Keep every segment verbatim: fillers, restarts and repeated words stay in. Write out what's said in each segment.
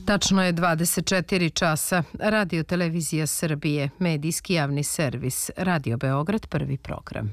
Tačno je dvadeset četiri časa. Radio Televizija Srbije, medijski javni servis, Radio Beograd, prvi program.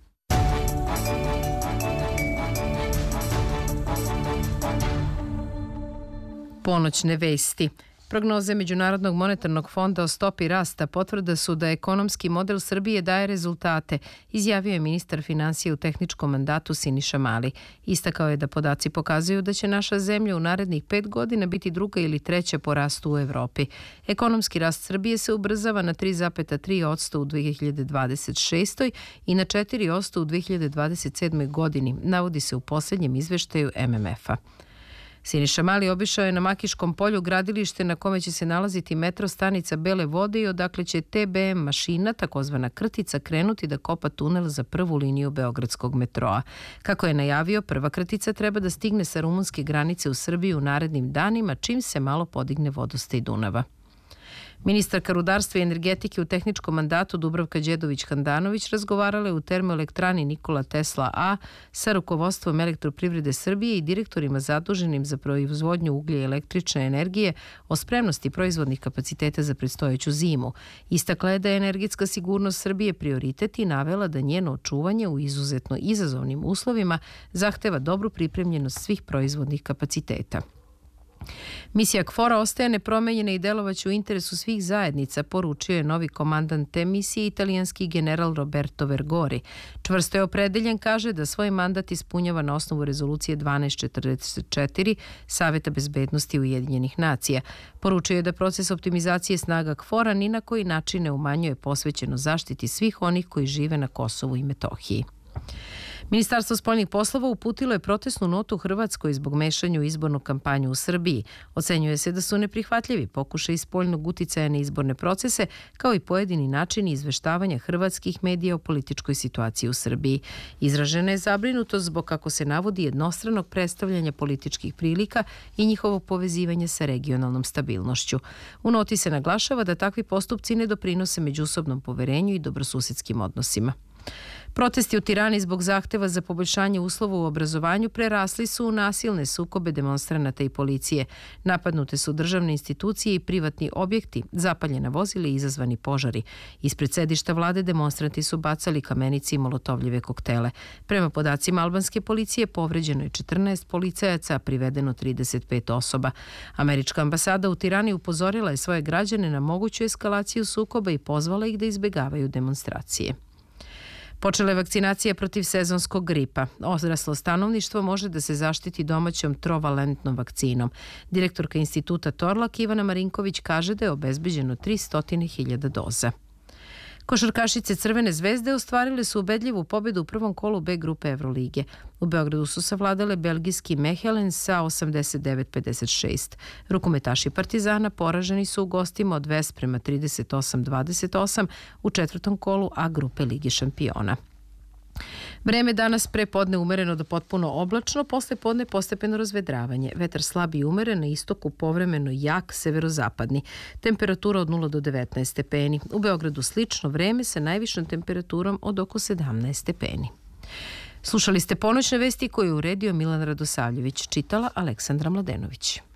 Ponoćne vesti. Prognoze Međunarodnog monetarnog fonda o stopi rasta potvrda su da ekonomski model Srbije daje rezultate, izjavio je ministar finansija u tehničkom mandatu Siniša Mali. Istakao je da podaci pokazuju da će naša zemlja u narednih pet godina biti druga ili treća po rastu u Evropi. Ekonomski rast Srbije se ubrzava na tri zarez tri posto u dve hiljade dvadeset šestoj i na četiri posto u dve hiljade dvadeset sedmoj godini, navodi se u posljednjem izveštaju M M F-a. Siniša Mali obišao je na Makiškom polju gradilište na kome će se nalaziti metro stanica Bele vode i odakle će T B M mašina, takozvana krtica, krenuti da kopa tunel za prvu liniju beogradskog metroa. Kako je najavio, prva krtica treba da stigne sa rumunske granice u Srbiju u narednim danima, čim se malo podigne vodostaj Dunava. Ministarka rudarstva i energetike u tehničkom mandatu Dubravka Đedović-Handanović razgovarala je u termoelektrani Nikola Tesla A sa rukovodstvom Elektroprivrede Srbije i direktorima zaduženim za proizvodnju uglja i električne energije o spremnosti proizvodnih kapaciteta za predstojeću zimu. Istakla je da je energetska sigurnost Srbije prioritet i navela da njeno očuvanje u izuzetno izazovnim uslovima zahteva dobru pripremljenost svih proizvodnih kapaciteta. Misija KFOR-a ostaje nepromenjena i delovaće u interesu svih zajednica, poručio je novi komandant te misije, italijanski general Roberto Vergori. Čvrsto je opredeljen, kaže, da svoj mandat ispunjava na osnovu rezolucije dvanaest četrdeset četiri Saveta bezbednosti Ujedinjenih nacija. Poručio je da proces optimizacije snaga KFOR-a ni na koji način ne umanjuje posvećeno zaštiti svih onih koji žive na Kosovu i Metohiji. Ministarstvo spoljnih poslova uputilo je protestnu notu Hrvatskoj zbog mešanja u izbornu kampanju u Srbiji. Ocenjuje se da su neprihvatljivi pokušaji spoljnog uticaja na izborne procese, kao i pojedini načini izveštavanja hrvatskih medija o političkoj situaciji u Srbiji. Izražena je zabrinutost zbog, kako se navodi, jednostranog predstavljanja političkih prilika i njihovog povezivanja sa regionalnom stabilnošću. U noti se naglašava da takvi postupci ne doprinose međusobnom poverenju i dobrosusedskim odnosima. Protesti u Tirani zbog zahteva za poboljšanje uslova u obrazovanju prerasli su u nasilne sukobe demonstranata i policije. Napadnute su državne institucije i privatni objekti, zapaljena vozila i izazvani požari. Ispred sedišta vlade demonstranti su bacali kamenici i molotovljive koktele. Prema podacima albanske policije povređeno je četrnaest policajaca, a privedeno trideset pet osoba. Američka ambasada u Tirani upozorila je svoje građane na moguću eskalaciju sukoba i pozvala ih da izbegavaju demonstracije. Počela je vakcinacija protiv sezonskog gripa. Odraslo stanovništvo može da se zaštiti domaćom trovalentnom vakcinom. Direktorka instituta Torlak Ivana Marinković kaže da je obezbeđeno tristo hiljada doza. Košarkašice Crvene zvezde ostvarile su ubedljivu pobedu u prvom kolu B grupe Evrolige. U Beogradu su savladale belgijski Mechelen sa osamdeset devet pedeset šest. Rukometaši Partizana poraženi su u gostima od Vesprema trideset osam dvadeset osam u četvrtom kolu A grupe Lige šampiona. Vreme danas pre podne umereno do potpuno oblačno, posle podne postepeno razvedravanje. Vetar slab i umeren, na istoku povremeno jak severozapadni. Temperatura od nula do devetnaest stepeni. U Beogradu slično vreme sa najvišom temperaturom od oko sedamnaest stepeni. Slušali ste ponoćne vesti koje je uredio Milan Radosavljević, čitala Aleksandra Mladenović.